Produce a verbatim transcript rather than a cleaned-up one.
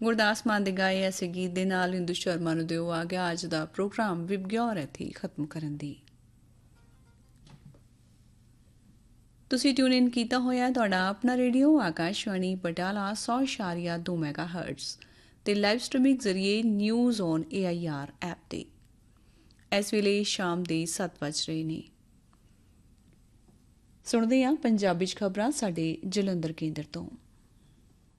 ਗੁਰਦਾਸ ਮਾਨ ਦੇ ਗਾਏ ਐਸੇ ਗੀਤ ਦੇ ਨਾਲ ਇੰਦੂ ਸ਼ਰਮਾ ਨੂੰ ਦਿਓ ਆ ਗਿਆ ਅੱਜ ਦਾ ਪ੍ਰੋਗਰਾਮ ਵਿਬਗਿਓਰ ਇੱਥੇ ਖਤਮ ਕਰਨ ਦੀ। ਤੁਸੀਂ ਟਿਊਨ ਇਨ ਕੀਤਾ ਹੋਇਆ ਤੁਹਾਡਾ ਆਪਣਾ ਰੇਡੀਓ ਆਕਾਸ਼ਵਾਣੀ ਬਟਾਲਾ ਸੌ ਇਸ਼ਾਰੀਆ ਦੋ ਮੈਗਾ ਹਰਟਸ ਤੇ ਲਾਈਵ ਸਟ੍ਰੀਮਿੰਗ ਜ਼ਰੀਏ news on A I R app ਤੇ। ਇਸ ਵੇਲੇ ਸ਼ਾਮ ਦੇ ਸੱਤ ਵੱਜ ਰਹੇ ਨੇ। ਸੁਣਦੇ ਹਾਂ ਪੰਜਾਬੀ 'ਚ ਖਬਰਾਂ ਸਾਡੇ ਜਲੰਧਰ ਕੇਂਦਰ ਤੋਂ।